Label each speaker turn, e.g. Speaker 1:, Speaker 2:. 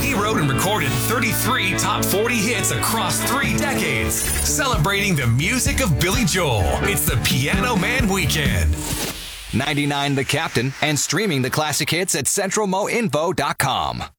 Speaker 1: He wrote and recorded 33 top 40 hits across 3 decades, celebrating the music of Billy Joel. It's the Piano Man Weekend.
Speaker 2: 99 The Captain and streaming the classic hits at centralmoinfo.com.